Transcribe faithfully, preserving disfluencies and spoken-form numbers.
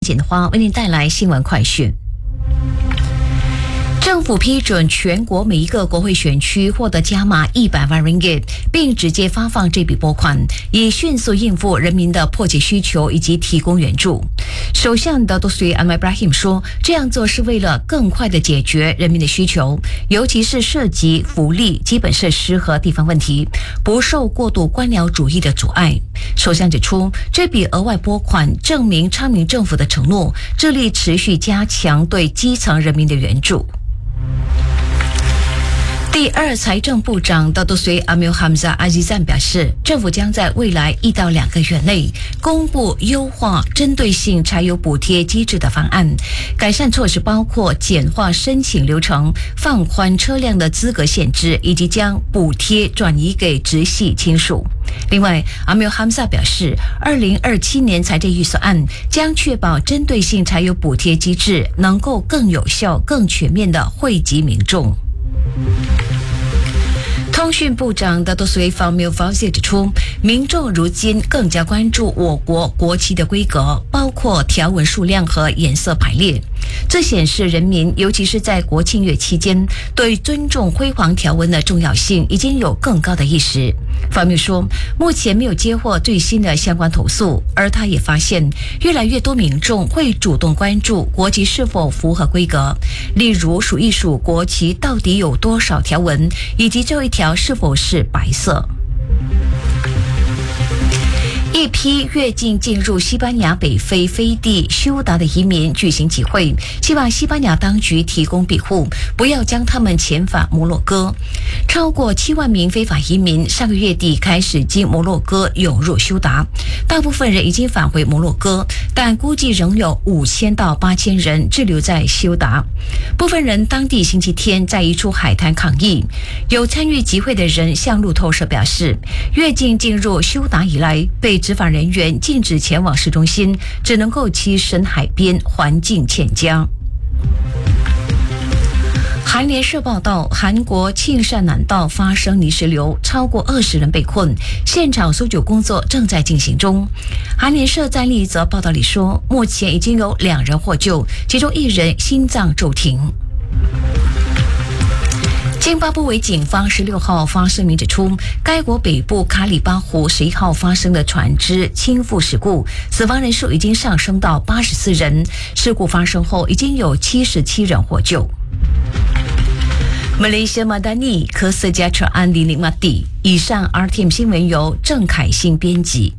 简花为您带来新闻快讯。政府批准全国每一个国会选区获得加码一百万 ringgit， 并直接发放这笔拨款，以迅速应付人民的迫切需求以及提供援助。首相的多瑞安迈布拉 him 说，这样做是为了更快地解决人民的需求，尤其是涉及福利、基本设施和地方问题，不受过度官僚主义的阻碍。首相指出，这笔额外拨款证明昌明政府的承诺，致力持续加强对基层人民的援助。第二财政部长大多随阿米尔哈姆扎阿吉赞表示，政府将在未来一到两个月内公布优化针对性柴油补贴机制的方案。改善措施包括简化申请流程、放宽车辆的资格限制，以及将补贴转移给直系亲属。另外，阿米尔哈姆扎表示，二零二七年财政预算案将确保针对性柴油补贴机制能够更有效、更全面地惠及民众。通讯部长的多随方缪方谢指出，民众如今更加关注我国国旗的规格，包括条纹数量和颜色排列。这显示人民，尤其是在国庆月期间，对尊重辉煌条纹的重要性已经有更高的意识。方缪说，目前没有接获最新的相关投诉，而他也发现越来越多民众会主动关注国旗是否符合规格，例如数一数国旗到底有多少条纹，以及这一条是否是白色。一批越境进入西班牙北非飞地休达的移民举行集会，希望西班牙当局提供庇护，不要将他们遣返摩洛哥。超过七万名非法移民上个月底开始经摩洛哥涌入休达，大部分人已经返回摩洛哥，但估计仍有五千到八千人滞留在休达。部分人当地星期天在一处海滩抗议。有参与集会的人向路透社表示，越境进入休达以来，被执法人员禁止前往市中心，只能够栖身海边，环境欠佳。韩联社报道，韩国庆尚南道发生泥石流，超过二十人被困，现场搜救工作正在进行中。韩联社在另一则报道里说，目前已经有两人获救，其中一人心脏骤停。津巴布韦警方十六号发声明指出，该国北部卡里巴湖十一号发生的船只倾覆事故，死亡人数已经上升到八十四人。事故发生后，已经有七十七人获救。马来西亚马达尼科斯加车安迪林马蒂。以上 R T M 新闻由郑凯欣编辑。